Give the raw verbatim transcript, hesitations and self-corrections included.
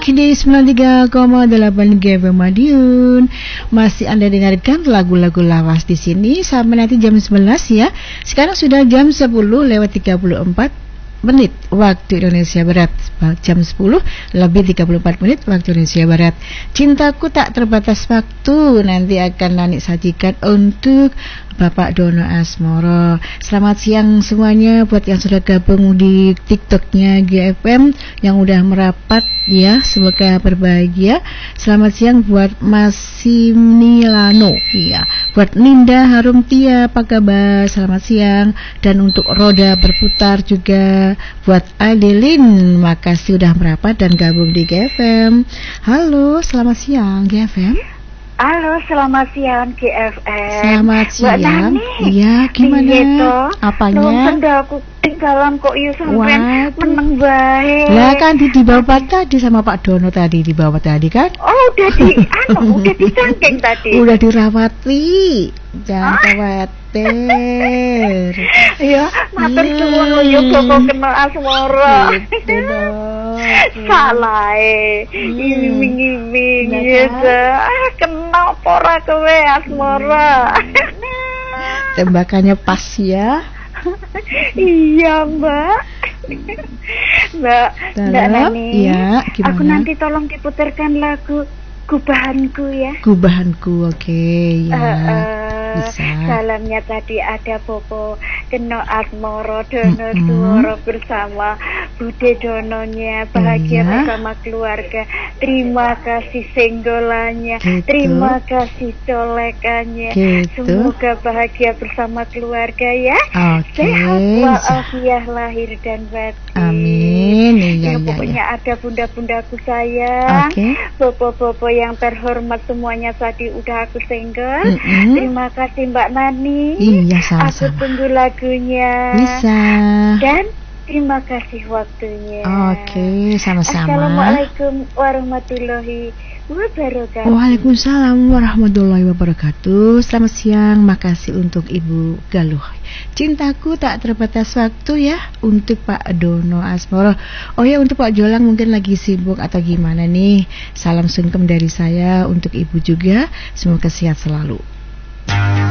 di sembilan puluh tiga koma delapan G F M Madiun. Masih Anda dengarkan lagu-lagu lawas di sini sampai nanti jam sebelas ya. Sekarang sudah jam sepuluh lewat tiga puluh empat menit waktu Indonesia Barat, jam sepuluh lebih tiga puluh empat menit waktu Indonesia Barat. Cintaku tak terbatas waktu nanti akan Nani sajikan untuk Bapak Dono Asmoro. Selamat siang semuanya buat yang sudah gabung di TikToknya G F M, yang udah merapat ya, semoga berbahagia. Selamat siang buat Mas Similano ya, buat Ninda Harumtia, apa kabar? Selamat siang. Dan untuk Roda Berputar juga buat Adeline, makasih udah merapat dan gabung di G F M. Halo, selamat siang G F M. Halo, selamat siang G F M. Selamat siang. Iya, gimana? Gitu. Apanya? Nonton dah aku tinggalan kok iya sampean meneng bae. Lah kan di bawah tadi sama Pak Dono tadi di bawah tadi kan? Oh, udah di anu, udah disangking tadi. Udah dirawati. Jangan khawatir. Ya, matur suwun lho yo kok kena asmara. Gitu dong. Salah e. Iming-iming ya. Ah, kena apa ora kowe asmara? Tembakannya pas ya. Iya Mbak. Mbak, Mbak Nani, ya, aku nanti tolong diputarkan lagu Gubahanku ya. Gubahanku, oke okay, ya. Uh, uh, bisa. Salamnya tadi ada Bobo Keno Asmoro Dono Suworo mm-hmm. bersama Bude Dononya, bahagia uh, bersama keluarga. Terima kasih senggolannya, gitu. Terima kasih colekannya. Gitu. Semoga bahagia bersama keluarga ya. Okay. Sehat walafiat lahir dan batin. Amin. Ya, ya, ya, pokoknya ya. ada bunda-bundaku sayang, okay. bobo-bobo yang terhormat semuanya tadi udah aku senggol. Mm-hmm. Terima kasih Mbak Nani. Iya, sama-sama. Aku tunggu lagunya. Bisa. Dan terima kasih waktunya. Oke, okay, sama-sama. Assalamualaikum warahmatullahi wabarakatuh. Waalaikumsalam warahmatullahi wabarakatuh. Selamat siang, makasih untuk Ibu Galuh. Cintaku tak terbatas waktu ya, untuk Pak Dono Asmoro. Oh ya, untuk Pak Jolang mungkin lagi sibuk atau gimana nih. Salam sungkem dari saya untuk Ibu juga. Semoga sehat selalu.